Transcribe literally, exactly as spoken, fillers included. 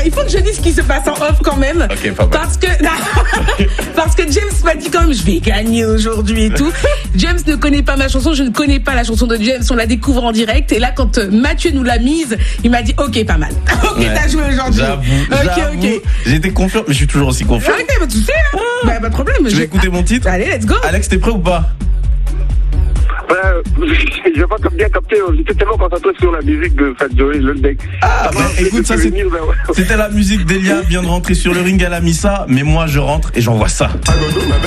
il faut que je dise ce qui se passe en off quand même. Ok, pas mal. Parce que, parce que James m'a dit quand même, je vais gagner aujourd'hui et tout. James ne connaît pas ma chanson, je ne connais pas la chanson de James, on la découvre en direct. Et là, quand Mathieu nous l'a mise, il m'a dit, ok, pas mal. Ok, Ouais. t'as joué aujourd'hui. J'avoue, Ok, j'avoue. ok. J'étais confiant, mais je suis toujours aussi confiant. Ok, bah tu sais, hein. Bah, pas de problème. Tu Je- veux écouter mon titre? Allez, let's go. Alex, t'es prêt ou pas? Ouais, je vais pas comme bien capter, j'étais tellement concentré sur la musique de Fat Joey, le deck. Ah, bah, écoute, ça, c'est- venir vers- c'était la musique d'Elia, vient de rentrer sur le ring, elle a mis ça, mais moi je rentre et j'envoie ça.